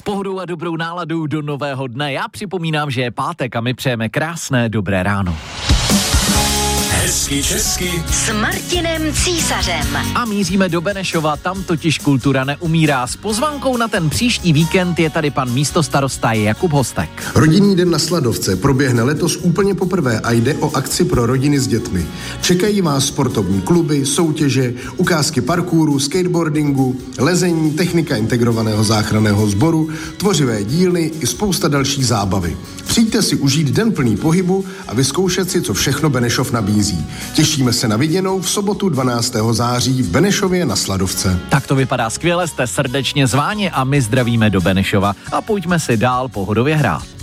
pohodou a dobrou náladou do nového dne. Já připomínám, že je pátek a my přejeme krásné dobré ráno. Hezky česky s Martinem Císařem. A míříme do Benešova, tam totiž kultura neumírá. S pozvánkou na ten příští víkend je tady pan místostarosta Jakub Hostek. Rodinný den na Sladovce proběhne letos úplně poprvé a jde o akci pro rodiny s dětmi. Čekají vás sportovní kluby, soutěže, ukázky parkouru, skateboardingu, lezení, technika integrovaného záchranného sboru, tvořivé dílny i spousta dalších zábavy. Přijďte si užít den plný pohybu a vyzkoušet si, co všechno Benešov nabízí. Těšíme se na viděnou v sobotu 12. září v Benešově na Sladovce. Tak to vypadá skvěle, jste srdečně zváni a my zdravíme do Benešova a pojďme si dál pohodově hrát.